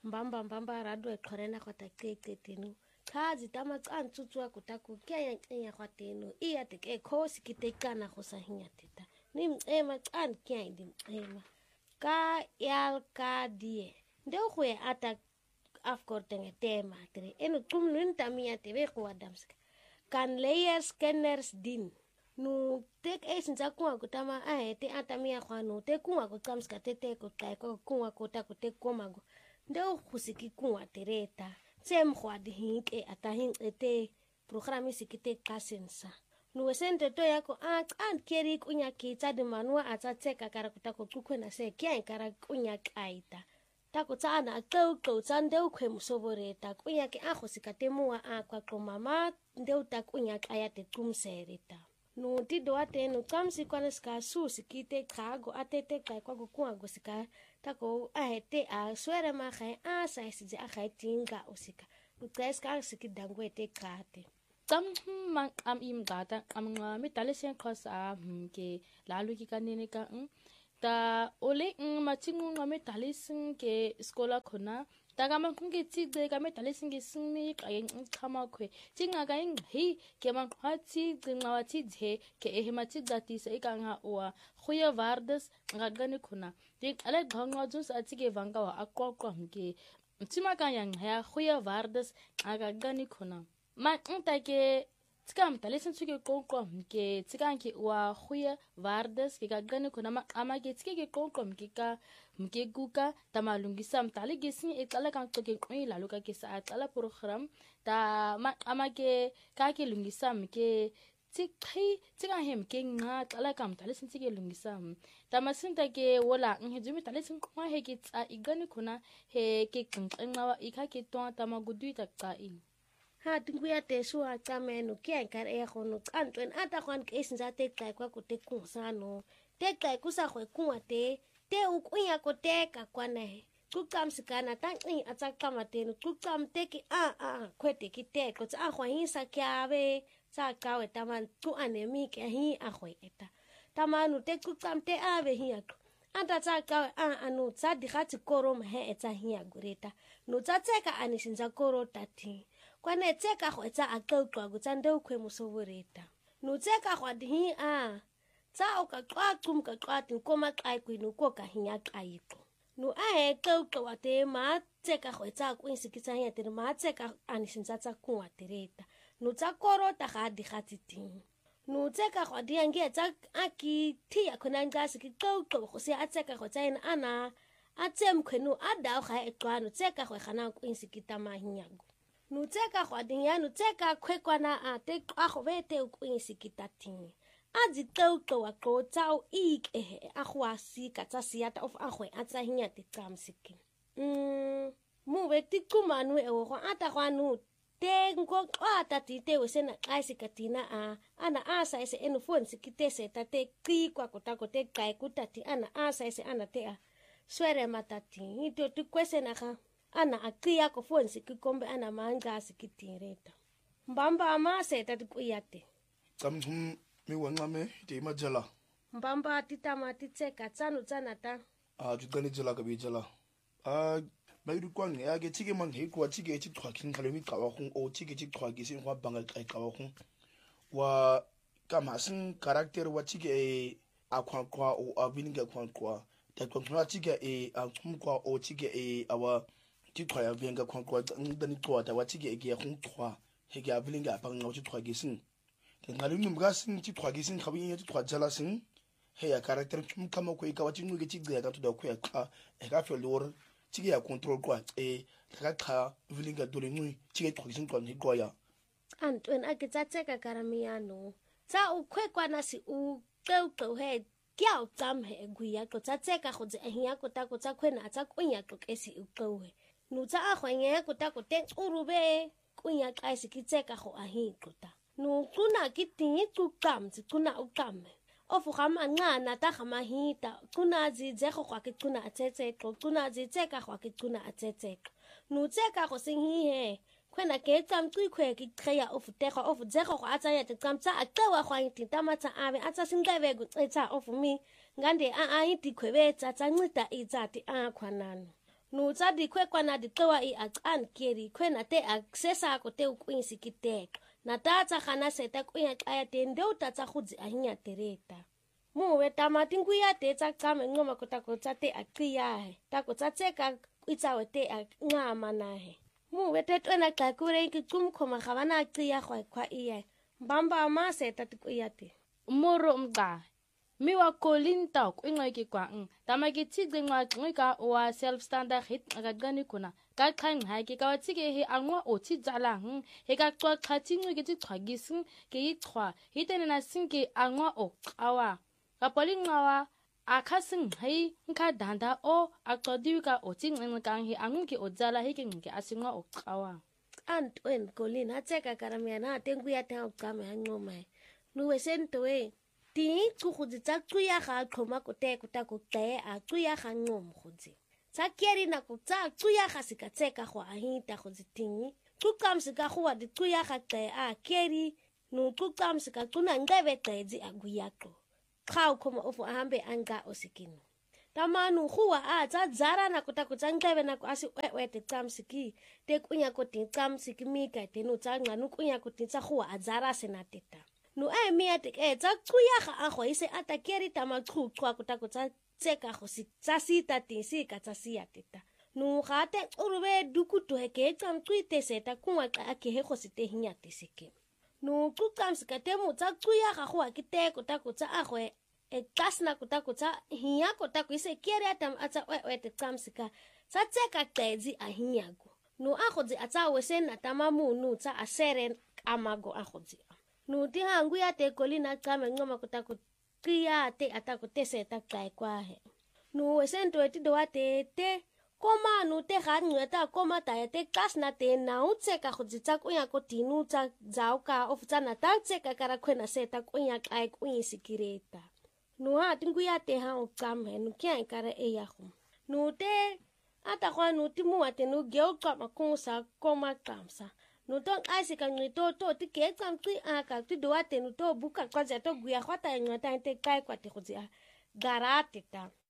mbamba radwe khorena khota qeqetenu khazi tamacana tsutsua kutaku kya ya khwatenu iya teke khosi kitekana go sahinya teta ni mcema can kya ndi mcema ka yal ka die ndeu khwe ata afkortenge tema tre enu tumlun tamia tebe khwadamska kan layers scanners din nu tek esinza kuwa kutama te atamia khwanu te kuwa kutamska tete ko ko kuwa kota ko te komago ndeu khusiki kuwa tereta sem khwadi hinke atahin ete programi sikite kasensa nu wesente to yako an keri kunya kitsa de manua atsatseka kara kutako kukhwena se kya kara kunya kaita tako tsana qeqo tsandeu khwemusoboreta kunya ke a khosikate muwa a kwaqo mama ndeu takunya kaya te tumsereta no tido ate no kamsi kwana ska susi kite khago atete kai kwa kuwa gosika tako ahete a swere ma khai a saisi a khai tinga osika utseska sikidangwe te khate mang im gata amnga mi talesen khosa ke lalu ki kanene ka ta ole machingu ngame talesen ke skola khona taga mang ke tsigde ka me talesen ke singmi ka khama khwe chinga ka hi ke mang khatsi ngwa thi je ke ehma tsigdati se ka nga wa khoya vardas ngagane khona te ale dhangwa jus atsike vanga wa aqoqwa ke tsima ka yang ya khoya vardas ngagane khona ma ke tsikam talesen tsuke qoqwa ke tsikanke wa khoya vardas ke gagane khona ma ama ke tsike qoqwa ka mke kuka tamalungisa mtale ke sin eqala ka qoke qila loka ke sa aqala program ta ma ama ke ka ke lungisa mke tsika hem ke nga qala ka mtale sin tsike lungisa ta masinta ke wola ngejumi talesen qwa he ke tsa igane khona he ke qinqenqa ikha ke twa tamagudu ta qai ha tinguya tesu atamenu kya kare khono kantwen ata kwan kesinza te kai kwa kuteku sano te kai kusa khwe kuwa te ukunya koteka kwane kukamsikana tanqi atsaqama tenu kukamteki khwete kiteko tsa khwahisa kyabe tsa kawe taman tu anemike hi akhweta tamanu te kukamte ave hi anta tsa kawe anu tsa digati korom he etsa hi agureta no tsa tseka anisinza koro tati kwane tseka go tsa aqoqwa go tsande ukhwe musoboreta no tseka go di tsa o ka qaqum ka qati koma qai kwino ko ka hinya qaiqo no he qoqwa wa te ma tseka go tsa kwinsikitsa ya te ma tseka anisinza tsa kuwa tereta no tsa korota ga di gatiti no tseka go di ange tsa aki thia khona ngasi ki qoqo go se a tseka go tsa ina ana a tsemkhweno a da ga eqwano tseka go gana kwinsikita mahinyago no tseka go dinya no tseka khwekwana a te qa go bete o kwinsikitating a dzitoqo wa qotsa o ike a khwasi ka tsa siata of a khwe a tsa hinya te tsamsiki mu beti kumanu e go ata gwanu te ngo qata tite wesena qaisikatina ana asa ese enofon sikite seta te qikwa kotako te qai kutati ana asa ese ana te swere matati ito tu kwesena ga ana aqia ko fonsi kikombe ana manga sikitireta mbamba amaseta tikuyate tsamthum mi wanqame te majala mbamba titama titseka tsanu tsanata juqani jala ka bijala ba iri kwang ya ke tike mang he kwa tike ti thwaking khale mi qawa khung o tike ti thwaki sin kwa banga kai qawa khung wa kamasin character wa tike akwa kwa o abininga kwa ta kwa tike akhum kwa o tike awa ti thwaya venga kwa ndani twata wa tike ke khung thwa he ke abininga pa ngo ti thwaki sin ke ngale mi mga sin ti thwaki sin khabi ti thwa jala sin he ya character chum kama ko ka wa ti nguge ti gya ka to da ko ya ka e ka fe lor tike ya control kwa ka vilinga dole ngui tike thwaki kwa ni kwa ya antwen akitsatseka karamiano tsa ukhwekwa nasi u qeqo he kya tsam he guya ko tsatseka go tse hiya ko ta ko tsa khwena tsa kunya to kesi uqwe no tsa a khwanye ko ta ko te urube kunya qaisi kitseka go a hi qota no kuna kitingi tuqam tsuna uqame ofu gama ncana ta gama hita kuna dzidze go kwa ke kuna atsetse kuna dzitseka go ke kuna atsetse no tseka go singhi he khwena ke tsamqi khwe ke treya ofu tega ofu dzego go atsaya te tsamtsa a qewa go ngiti tamatsa ave atsa singqebe go tsetsa ofu mi ngande a iti khwebetsa tsancita idzati a khwanano nu tsa di kwe kwa na di tlewa I acan keri kwe na te aksesa ko te ukwinsi kitek na ta tsa khana seta kuya kaya te ndeu ta tsa khudzi ahinya tereta muwe tamati nguya te tsa qame ngoma ko ta ko tsa te aqiya he ta ko tsa tseka itsa wete ncama nahe muwe te twena xa kure ki qumkhoma khabana aqiya kwa iya mbamba ma seta tikuya te moro mqa mi wa kolinta ku ingxaki kwa tamaki tsigci nqaxika wa self standard hit akaqani kuna ka qhanqhaki ka watsike he anqwa othi tsalang he ka xwa xhatsinqi ke tixhwakisi ke ixhwa hitene na sinke anqwa oqawa ka polinqawa akhasinqhi nkadanda o aqodiwika othi nqenqang he anqki odzala he ke nqke asinqwa oqawa antwen kolina tseka karamiana tenguya te uqame hanqoma nuwe sentoe ti tsukhudzi tsa tsuya ga tlhoma ko te ko ta ko tse a tsuya ga nqom khudzi tsa keri na ko tsa tsuya ga se ka tseka go a hita go tsingi tsuqam se ka go wa di tsuya ga tse a keri no tsuqam se ka tsuna ngebe tsedzi a guyaqo kha o khoma ofo ahambe anga osikino tamanu khuwa a tsa dzara na ko ta ko tsa ngebe na ko asi wete tsamsiki te kunya ko ti tsamsiki mika te no tsa nganu kunya ko ti tsa khuwa a dzara se na teta no mia te ke tsa tsuya ga a go ise ata keri tama tsuqwa ko ta ko tsa tseka go si tsa sita ti si ka tsa sia teta no ga te urube dukuto he ke tsam tsuite seta kunwa ka ke he go se te hinya te seke no tsuqam se ka te mo tsa tsuya ga go a ke te ko ta ko tsa a go e tasna ko ta ko tsa hinya ko ta ko ise keri atam atsa te tsam se ka tsa tseka tedzi a hinya go no a go dzi atsa wesen na tamamu no tsa a seren amago a go dzi no ti hangu ya te kolina qame ngoma ko ta ko qiya te ata ko te seta qai kwa he no esento ti do ate te koma no te ga ngeta koma ta te kasna te na utseka go dzitsa kunya ko tinu tsa dzauka of tsa na ta tseka kara khwena seta kunya qai kunya sikireta no ha tingu ya te ha o qame no kya kara e ya go no te ata kwa no ti mu ate no geo qama kunsa koma qamsa no tong asi ka ngito to ti ke tsam tsi aka ti do ate no to buka kwa za to guya khwata ngata te kai kwa te go dzia garate ta